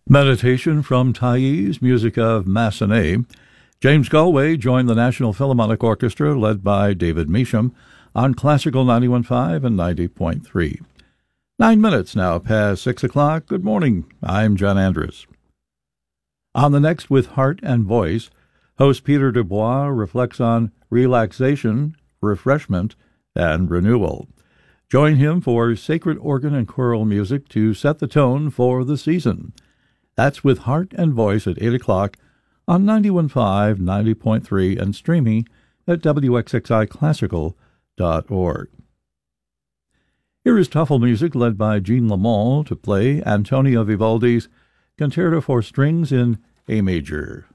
Meditation from Thais, music of Massenet. James Galway joined the National Philharmonic Orchestra, led by David Measham, on Classical 91.5 and 90.3. 9 minutes now past 6 o'clock. Good morning. I'm John Andrus. On the next With Heart and Voice, host Peter Dubois reflects on relaxation, refreshment, and renewal. Join him for sacred organ and choral music to set the tone for the season. That's With Heart and Voice at 8 o'clock on 91.5, 90.3, and streaming at wxxiclassical.org. Here is Tuffle music led by Jean Lamont to play Antonio Vivaldi's Concerto for Strings in A Major.